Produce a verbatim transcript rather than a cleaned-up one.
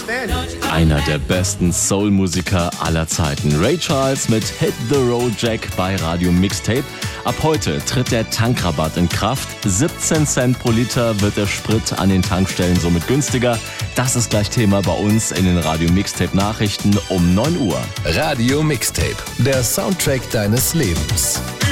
Einer der besten Soul-Musiker aller Zeiten. Ray Charles mit Hit the Road Jack bei Radio Mixtape. Ab heute tritt der Tankrabatt in Kraft. siebzehn Cent pro Liter wird der Sprit an den Tankstellen somit günstiger. Das ist gleich Thema bei uns in den Radio Mixtape Nachrichten um neun Uhr. Radio Mixtape, der Soundtrack deines Lebens.